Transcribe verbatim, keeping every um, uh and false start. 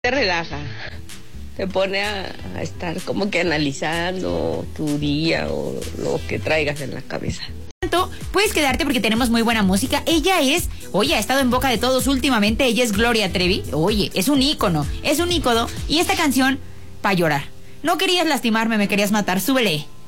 Te relaja, te pone a, a estar como que analizando tu día o lo que traigas en la cabeza. Puedes quedarte porque tenemos muy buena música. Ella es, oye, ha estado en boca de todos últimamente. Ella es Gloria Trevi. Oye, es un ícono, es un ícono. Y esta canción, pa' llorar. No querías lastimarme, me querías matar. Súbele.